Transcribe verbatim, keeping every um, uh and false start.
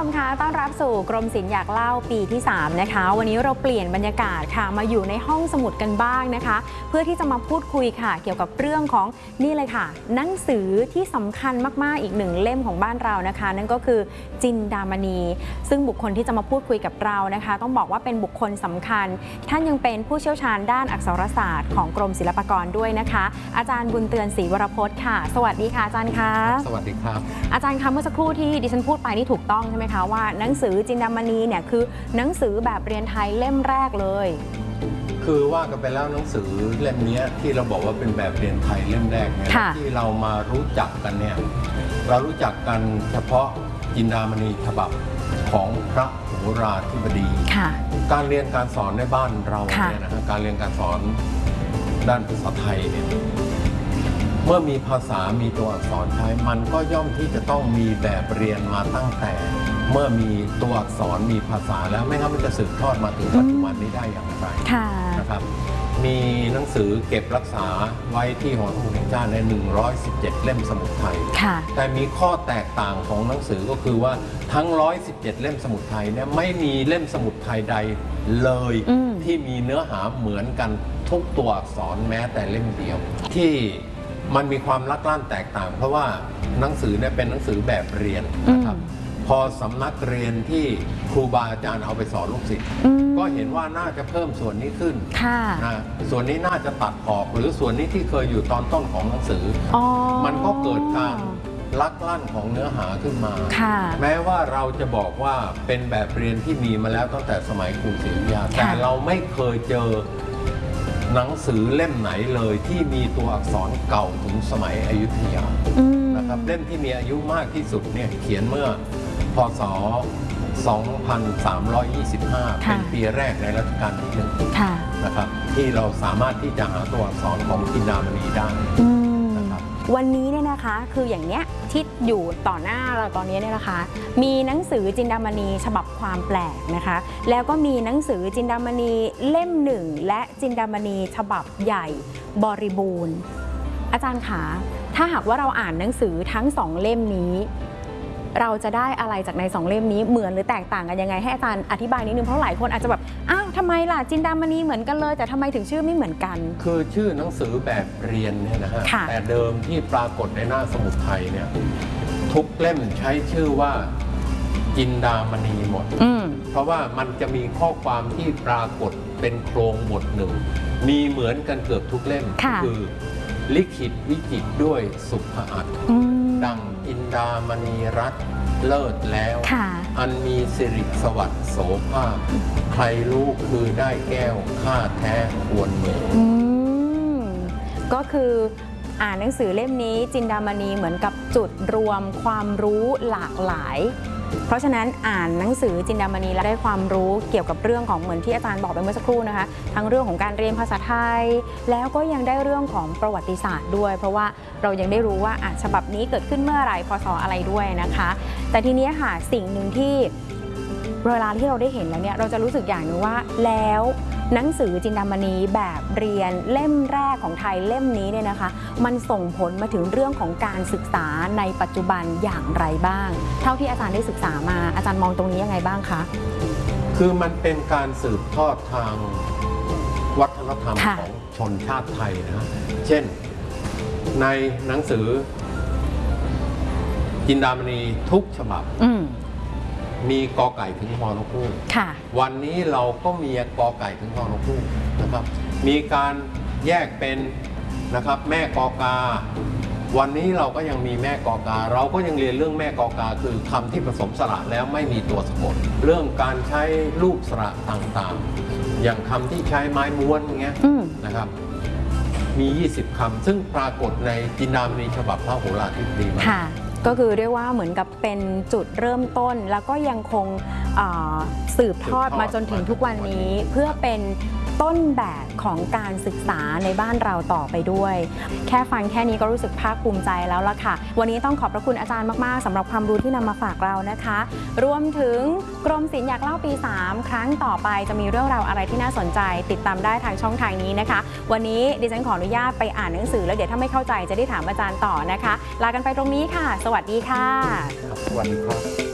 ชมคะต้อนรับสู่กรมศิลป์อยากเล่าปีที่สามนะคะวันนี้เราเปลี่ยนบรรยากาศค่ะมาอยู่ในห้องสมุดกันบ้างนะคะเพื่อที่จะมาพูดคุยค่ะเกี่ยวกับเรื่องของนี่เลยค่ะหนังสือที่สำคัญมากๆอีกหนึ่งเล่มของบ้านเรานะคะนั่นก็คือจินดามณีซึ่งบุคคลที่จะมาพูดคุยกับเรานะคะต้องบอกว่าเป็นบุคคลสำคัญท่านยังเป็นผู้เชี่ยวชาญด้านอักษรศาสตร์ของกรมศิลปากรด้วยนะคะอาจารย์บุญเตือนศรีวรพจน์ค่ะสวัสดีค่ะอาจารย์คะสวัสดีครับอาจารย์คะเมื่อสักครู่ที่ดิฉันพูดไปนี่ถูกต้องใช่ไหมคะว่าหนังสือจินดามณีเนี่ยคือหนังสือแบบเรียนไทยเล่มแรกเลยคือว่ากันไปแล้วหนังสือเล่มนี้ที่เราบอกว่าเป็นแบบเรียนไทยเล่มแรกเนี่ยที่เรามารู้จักกันเนี่ยเรารู้จักกันเฉพาะจินดามณีฉบับของพระโหราธิบดีการเรียนการสอนในบ้านเราเนี่ยนะฮะการเรียนการสอนด้านภาษาไทยเนี่ยเมื่อมีภาษามีตัวอักษรใช้มันก็ย่อมที่จะต้องมีแบบเรียนมาตั้งแต่เมื่อมีตัวอักษรมีภาษาแล้วไม่งั้นมันจะสืบทอดมาถึงปัจจุบันนี้ได้อย่างไรนะครับมีหนังสือเก็บรักษาไว้ที่หอสมุดแห่งชาติในหนึ่งร้อยสิบเจ็ดเล่มสมุดไทยแต่มีข้อแตกต่างของหนังสือก็คือว่าทั้งหนึ่งร้อยสิบเจ็ดเล่มสมุดไทยเนี่ยไม่มีเล่มสมุดไทยใดเลยที่มีเนื้อหาเหมือนกันทุกตัวอักษรแม้แต่เล่มเดียวที่มันมีความลักลั่นแตกต่างเพราะว่าหนังสือเนี่ยเป็นหนังสือแบบเรียนนะครับพอสำนักเรียนที่ครูบาอาจารย์เอาไปสอนลูกศิษย์ก็เห็นว่าน่าจะเพิ่มส่วนนี้ขึ้นนะส่วนนี้น่าจะตัดออกหรือส่วนนี้ที่เคยอยู่ตอนต้นของหนังสือมันก็เกิดการลักลั่นของเนื้อหาขึ้นมาแม้ว่าเราจะบอกว่าเป็นแบบเรียนที่มีมาแล้วตั้งแต่สมัยกรุงศรีอยุธยาแต่เราไม่เคยเจอหนังสือเล่มไหนเลยที่มีตัวอักษรเก่าถึงสมัยอยุธยานะครับเล่มที่มีอายุมากที่สุดเนี่ยเขียนเมื่อพ.ศ. สองพันสามร้อยยี่สิบห้า เป็นปีแรกในรัชกาลที่หนึ่งนะครับที่เราสามารถที่จะหาตัวอักษรของจินดามณีได้นะครับวันนี้เนี่ยนะคะคืออย่างเนี้ยที่อยู่ต่อหน้าเราตอนนี้เนี่ยนะคะมีหนังสือจินดามณีฉบับความแปลกนะคะแล้วก็มีหนังสือจินดามณีเล่มหนึ่งและจินดามณีฉบับใหญ่บริบูรณ์อาจารย์คะถ้าหากว่าเราอ่านหนังสือทั้งสองเล่มนี้เราจะได้อะไรจากในสองเล่มนี้เหมือนหรือแตกต่างกันยังไงให้อาจารย์อธิบายนิดนึงเพราะหลายคนอาจจะแบบอ้าวทำไมล่ะจินดามณีเหมือนกันเลยแต่ทำไมถึงชื่อไม่เหมือนกันคือชื่อหนังสือแบบเรียนเนี่ยนะฮะแต่เดิมที่ปรากฏในหน้าสมุดไทยเนี่ยทุกเล่มใช้ชื่อว่าจินดามณีหมดเพราะว่ามันจะมีข้อความที่ปรากฏเป็นโครงบทหนึ่งมีเหมือนกันเกือบทุกเล่มคือลิขิตวิจิตรด้วยสุภอัตถ์ดังจินดามณีรัตน์เลิศแล้วอันมีสิริสวัสดิ์โสภาพใครรู้คือได้แก้วค่าแท้ควรเมือก็คืออ่านหนังสือเล่มนี้จินดามณีเหมือนกับจุดรวมความรู้หลากหลายเพราะฉะนั้นอ่านหนังสือจินดามณีแล้วได้ความรู้เกี่ยวกับเรื่องของเหมือนที่อาจารย์บอกไปเมื่อสักครู่นะคะทั้งเรื่องของการเรียนภาษาไทยแล้วก็ยังได้เรื่องของประวัติศาสตร์ด้วยเพราะว่าเรายังได้รู้ว่าอ่ะฉบับนี้เกิดขึ้นเมื่อไหร่พศอะไรด้วยนะคะแต่ทีนี้ค่ะสิ่งหนึ่งที่เวลาที่เราได้เห็นแล้วเนี่ยเราจะรู้สึกอย่างนึงว่าแล้วหนังสือจินดามณีแบบเรียนเล่มแรกของไทยเล่มนี้เนี่ยนะคะมันส่งผลมาถึงเรื่องของการศึกษาในปัจจุบันอย่างไรบ้างเท่าที่อาจารย์ได้ศึกษามาอาจารย์มองตรงนี้ยังไงบ้างคะคือมันเป็นการสืบทอดทางวัฒนธรรมของชนชาติไทยนะเช่นในหนังสือจินดามณีทุกฉบับมีกอไก่ถึงฮอนกฮูกวันนี้เราก็มีกอไก่ถึงฮอนกฮูกนะครับมีการแยกเป็นนะครับแม่กอกาวันนี้เราก็ยังมีแม่กอกาเราก็ยังเรียนเรื่องแม่กอกาคือคำที่ผสมสระแล้วไม่มีตัวสะกดเรื่องการใช้รูปสระต่างๆอย่างคำที่ใช้ไม้ม้วนอย่างเงี้ยนะครับมียี่สิบคำซึ่งปรากฏในจินดามณีฉบับพระโหราธิบดีมาก็คือเรียกว่าเหมือนกับเป็นจุดเริ่มต้นแล้วก็ยังคงสืบทอดมาจนถึงทุกวันนี้เพื่อเป็นต้นแบบของการศึกษาในบ้านเราต่อไปด้วยแค่ฟังแค่นี้ก็รู้สึกภาคภูมิใจแล้วล่ะค่ะวันนี้ต้องขอบพระคุณอาจารย์มากๆสำหรับความรู้ที่นำมาฝากเรานะคะรวมถึงกรมศิลป์อยากเล่าปีสามครั้งต่อไปจะมีเรื่องราวอะไรที่น่าสนใจติดตามได้ทางช่องทางนี้นะคะวันนี้ดิฉันขออนุญาตไปอ่านหนังสือแล้วเดี๋ยวถ้าไม่เข้าใจจะได้ถามอาจารย์ต่อนะคะลากันไปตรงนี้ค่ะสวัสดีค่ะสวัสดีครับ